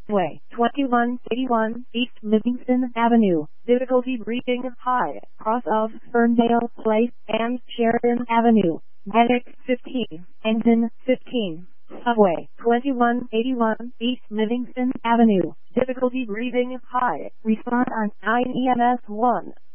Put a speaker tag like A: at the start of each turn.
A: Way 2181 East Livingston Avenue. Difficulty breathing high. Cross of Ferndale Place and Sheridan Avenue. Medic 15. Engine 15. Subway 2181 East Livingston Avenue. Difficulty breathing high. Respond on 9 EMS 1.